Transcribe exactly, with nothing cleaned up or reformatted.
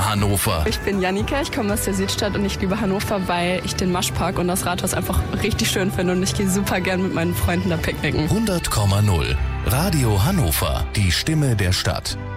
um Hannover. Ich bin Jannika, ich komme aus der Südstadt und ich liebe Hannover, weil ich den Maschpark und das Rathaus einfach richtig schön finde und ich gehe super gern mit meinen Freunden da picknicken. hundert Komma null Radio Hannover, die Stimme der Stadt.